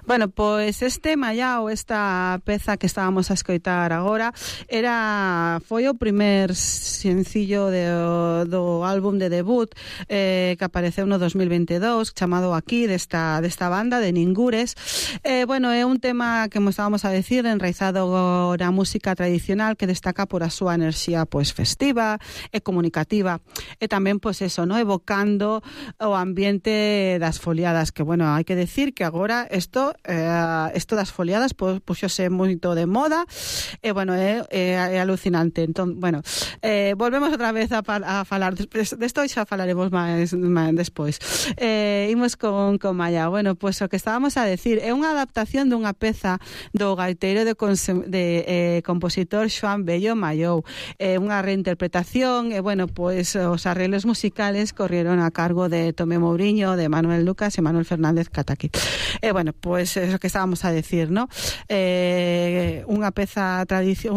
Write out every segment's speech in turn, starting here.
Bueno, pois este Mallao, esta peza que estábamos a escoitar agora, foi o primer sencillo do álbum de debut que apareceu no 2022, chamado Aquí, desta banda de Ningures. Bueno, é un tema que estábamos a decir, enraizado na música tradicional, que destaca por a súa enerxía pois festiva e comunicativa, e tamén pois eso, no, evocando o ambiente das foliadas, que bueno, hai que decir que agora isto das foliadas puxose moito de moda, e bueno, é alucinante. Entón, bueno, volvemos outra vez a falar desto, xa falaremos máis despois. Imos con Mallao. Bueno, pois o que estábamos a decir é unha adaptación dunha peza do gaiteiro de compositor Xoán Bello Mallou, unha reinterpretación, e bueno, pois os arreglos musicales corrieron a cargo de Tomé Mouriño, de Manuel Lucas e Manuel Fernández Cataqui. Bueno, pois é o que estábamos a decir, ¿no? Unha peza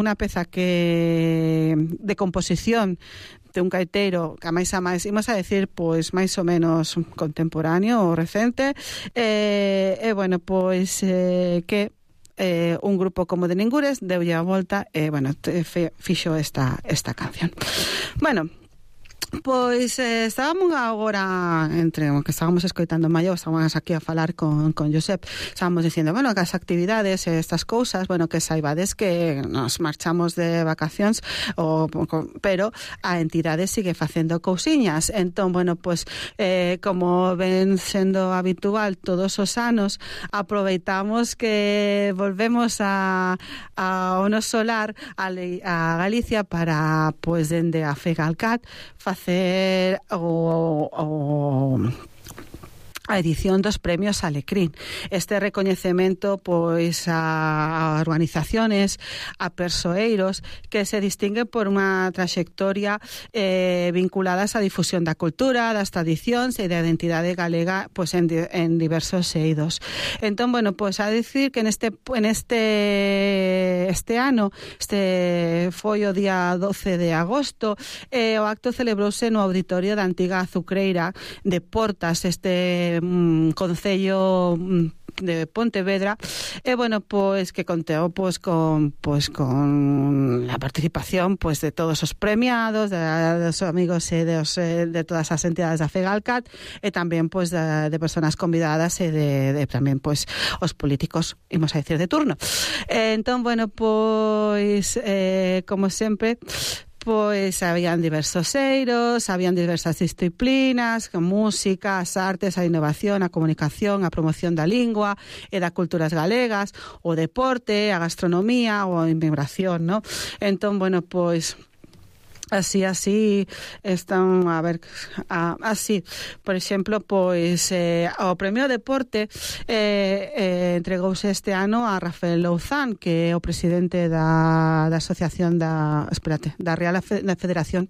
que de composición de un gaiteiro que a máis imos a decir pois máis ou menos contemporáneo ou recente, bueno, pois que un grupo como de Ningures deulle a volta e bueno, fixo esta canción. Bueno, pois estábamos agora, entre o que estábamos escoitando Mallao, estábamos aquí a falar con Josep, estábamos dicindo, bueno, que as actividades e estas cousas, bueno, que saibades que nos marchamos de vacacións, pero a entidade sigue facendo cousiñas. Entón, bueno, pois como ven sendo habitual todos os anos, aproveitamos que volvemos ao noso lar, a Galicia, para, pois, dende a Fegalcat, facer a edición dos premios Alecrín. Este recoñecemento pois a organizaciones, a persoeiros que se distinguen por unha traxectoria vinculadas á difusión da cultura, das tradicións e da identidade galega pois en diversos eidos. Entón, bueno, pois a dicir que este ano, foi o día 12 de agosto, o acto celebrouse no auditorio da antiga azucreira de Portas, concello de Pontevedra, e bueno, pois que contou pois con a participación pois de todos os premiados, dos amigos e de todas as entidades da Fegalcat, e tamén pois de persoas convidadas e de tamén pois os políticos, imos a decir, de turno. Entón, bueno, pois como sempre, pois habían diversos eiros, habían diversas disciplinas, a música, as artes, a innovación, a comunicación, a promoción da lingua e das culturas galegas, o deporte, a gastronomía ou a inmigración, ¿no? Entón, bueno, pois así están, a ver, así, por exemplo, pois o premio deporte entregouse este ano a Rafael Louzán, que é o presidente da asociación da Real Federación,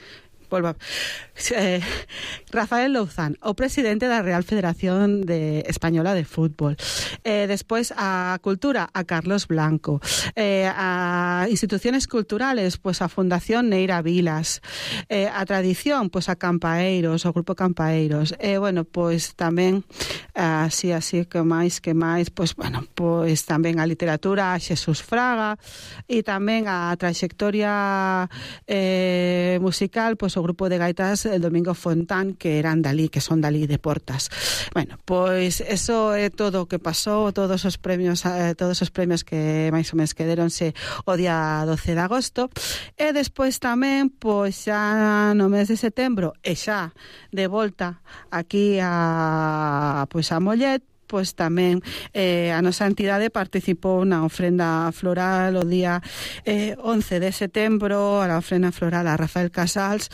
Rafael Louzán, o presidente da Real Federación Española de Fútbol. Despois a cultura, a Carlos Blanco. A instituciones culturales, pois a Fundación Neira Vilas. A tradición, pois a Campaeiros, o Grupo Campaeiros. Bueno, pois tamén así que máis, pois bueno, pois tamén a literatura, a Xesús Fraga, e tamén a traxectoria musical, pois o grupo de gaitas el Domingo Fontán, que son Dalí de Portas. Bueno, pois eso é todo o que pasou, todos os premios que máis ou menos quederonse o día 12 de agosto. E despois tamén, pois xa no mes de setembro, e xa de volta aquí a Mollet, pois tamén a nosa entidade participou na ofrenda floral o día 11 de setembro, a ofrenda floral a Rafael Casals,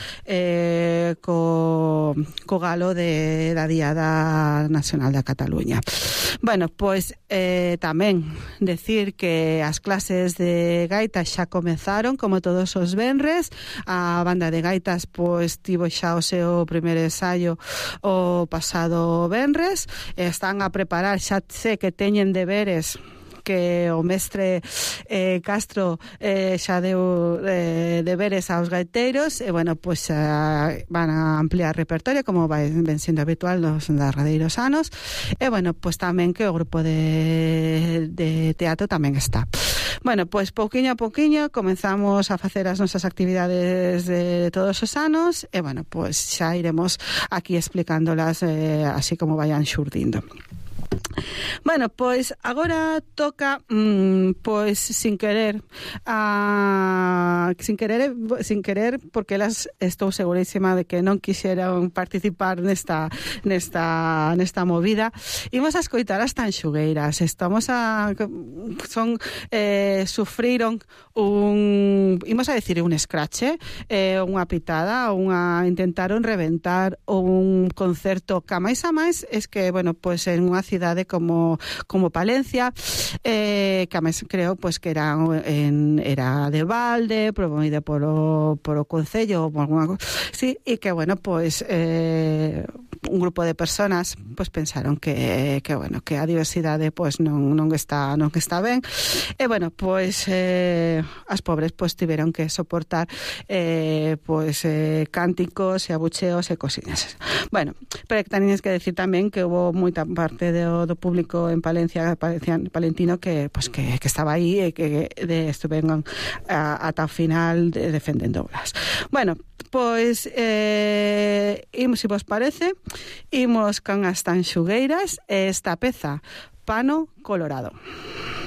co galo da Diada Nacional da Cataluña. Bueno, pois tamén decir que as clases de gaitas xa comezaron, como todos os venres. A banda de gaitas pois tivo xa o seu primeiro ensaio o pasado venres, están a preparar, xa sé que teñen deberes que o mestre Castro xa deu deberes aos gaiteiros e, bueno, pois van a ampliar repertorio como ven sendo habitual nos derradeiros anos e, bueno, pois tamén que o grupo de teatro tamén está. Bueno, pois pouquiño a pouquiño comenzamos a facer as nosas actividades de todos os anos e, bueno, pois xa iremos aquí explicándolas así como vayan xurdindo. Bueno, pois agora toca pois sin querer porque elas estou segurísima de que non quixeron participar nesta movida. Imos a escoitar as tanxugueiras. Sufriron imos a decir un escrache, unha pitada, intentaron reventar un concerto que a máis es que, bueno, pois en unha cidade como Palencia, que a mes creo pois que era de balde, promovida por o Concello ou por alguna cosa, sí, e que, bueno, pois un grupo de personas pois pensaron que bueno, que a diversidade pois non está ben e, bueno, pois as pobres pois tiveron que soportar pois cánticos e abucheos e cosiñas. Bueno, pero teñes que decir tamén que hubo moita parte do público en Palencia palentino que estaba aí e que estuveron ata o final defendéndolas. Bueno, pois imos, se vos parece, imos con as tanxugueiras e esta peza, Pano Colorado.